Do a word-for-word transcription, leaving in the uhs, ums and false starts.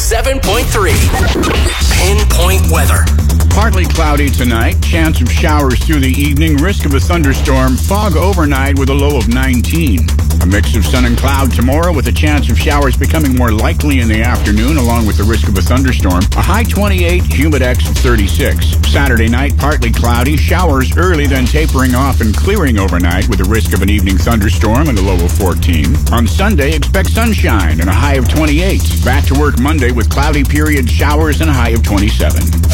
seven point three. Pinpoint weather. Partly cloudy tonight, chance of showers through the evening, risk of a thunderstorm, fog overnight with a low of nineteen. A mix of sun and cloud tomorrow with a chance of showers becoming more likely in the afternoon along with the risk of a thunderstorm. A high twenty-eight, humid X of thirty-six. Saturday night, partly cloudy, showers early then tapering off and clearing overnight with a risk of an evening thunderstorm and a low of fourteen. On Sunday, expect sunshine and a high of twenty-eight. Back to work Monday with cloudy period showers and a high of twenty-seven.